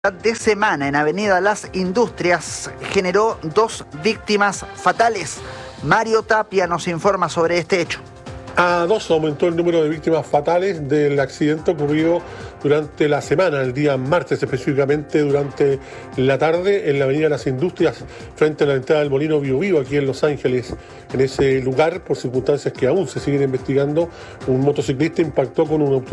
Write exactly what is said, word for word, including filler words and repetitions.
de semana en Avenida Las Industrias generó dos víctimas fatales. Mario Tapia nos informa sobre este hecho. A dos aumentó el número de víctimas fatales del accidente ocurrido durante la semana, el día martes específicamente, durante la tarde en la avenida Las Industrias, frente a la entrada del Molino Bio Bio, aquí en Los Ángeles. En ese lugar, por circunstancias que aún se siguen investigando, un motociclista impactó con un auto